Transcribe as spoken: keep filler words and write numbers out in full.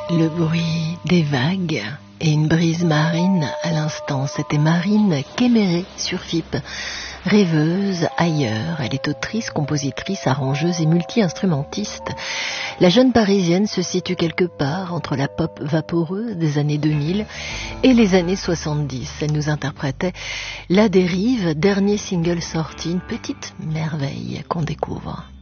Le bruit des vagues et une brise marine à l'instant. C'était Marine Kéméré sur F I P. Rêveuse ailleurs, elle est autrice, compositrice, arrangeuse et multi-instrumentiste. La jeune parisienne se situe quelque part entre la pop vaporeuse des années deux mille et les années soixante-dix. Elle nous interprétait La Dérive, dernier single sorti, une petite merveille qu'on découvre.